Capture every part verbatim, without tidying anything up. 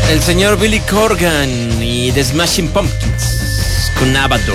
el señor Billy Corgan y The Smashing Pumpkins con Abaddon.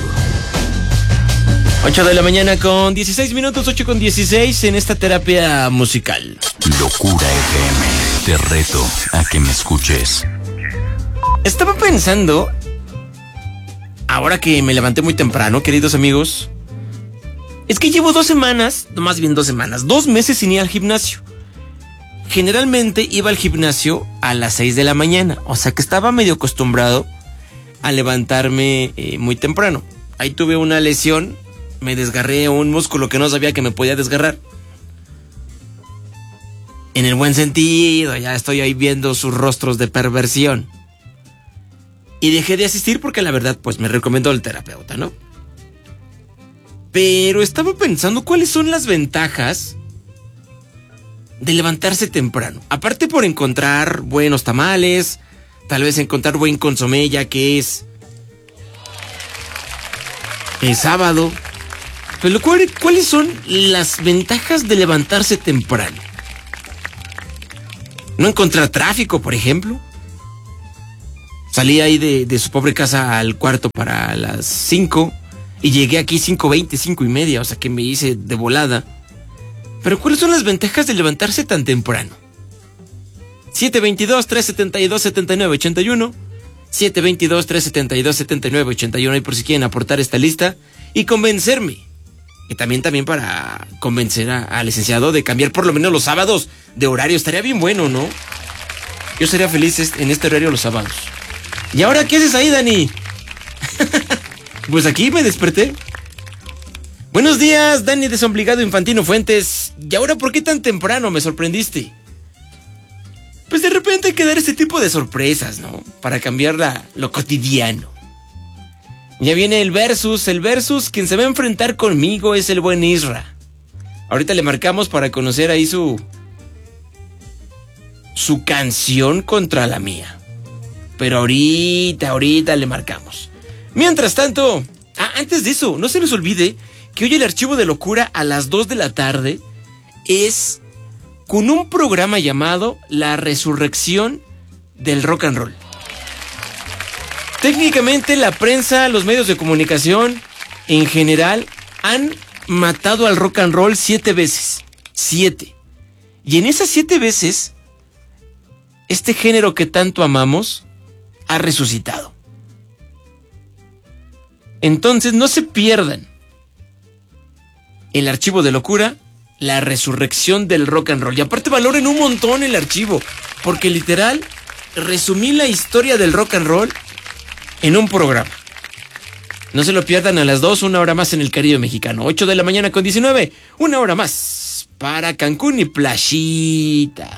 ocho de la mañana con dieciséis minutos, ocho con dieciséis en esta terapia musical. Locura F M, te reto a que me escuches. Estaba pensando, ahora que me levanté muy temprano, queridos amigos, es que llevo dos semanas, no más bien dos semanas, dos meses sin ir al gimnasio. Generalmente iba al gimnasio a las seis de la mañana, o sea que estaba medio acostumbrado a levantarme eh, muy temprano. Ahí tuve una lesión, me desgarré un músculo que no sabía que me podía desgarrar. En el buen sentido, ya estoy ahí viendo sus rostros de perversión. Y dejé de asistir porque la verdad pues me recomendó el terapeuta, ¿no? Pero estaba pensando cuáles son las ventajas de levantarse temprano. Aparte por encontrar buenos tamales, tal vez encontrar buen consomé ya que es el sábado. Pero ¿cuáles son las ventajas de levantarse temprano? No encontrar tráfico, por ejemplo. Salí ahí de, de su pobre casa al cuarto para las cinco y llegué aquí cinco veinte, cinco y media, o sea que me hice de volada. Pero ¿cuáles son las ventajas de levantarse tan temprano? siete veintidós, trescientos setenta y dos, setenta y nueve ochenta y uno siete veintidós, trescientos setenta y dos, setenta y nueve ochenta y uno y por si quieren aportar esta lista y convencerme. Y también, también para convencer al licenciado de cambiar por lo menos los sábados de horario. Estaría bien bueno, ¿no? Yo sería feliz en este horario los sábados. ¿Y ahora qué haces ahí, Dani? Pues aquí me desperté. Buenos días, Dani Desobligado Infantino Fuentes. ¿Y ahora por qué tan temprano? Me sorprendiste. Pues de repente hay que dar este tipo de sorpresas, ¿no? Para cambiar la, lo cotidiano. Ya viene el versus, el versus, quien se va a enfrentar conmigo es el buen Isra. Ahorita le marcamos para conocer ahí su... su canción contra la mía. Pero ahorita, ahorita le marcamos. Mientras tanto... Ah, antes de eso, no se nos olvide que hoy el archivo de locura a las dos de la tarde es con un programa llamado La Resurrección del Rock and Roll. Técnicamente la prensa, los medios de comunicación en general han matado al rock and roll siete veces. Siete. Y en esas siete veces, este género que tanto amamos ha resucitado. Entonces no se pierdan el archivo de locura, la resurrección del rock and roll. Y aparte valoren un montón el archivo, porque literal resumí la historia del rock and roll en un programa. No se lo pierdan a las dos, una hora más en el Caribe mexicano. ocho de la mañana con diecinueve, una hora más para Cancún y Playita.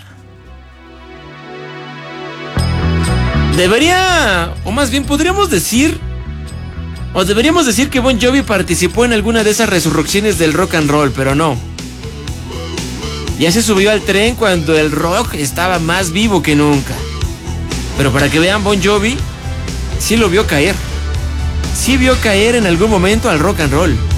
Debería, o más bien podríamos decir, o deberíamos decir que Bon Jovi participó en alguna de esas resurrecciones del rock and roll, pero no. Ya se subió al tren cuando el rock estaba más vivo que nunca. Pero para que vean, Bon Jovi sí lo vio caer. Sí vio caer en algún momento al rock and roll.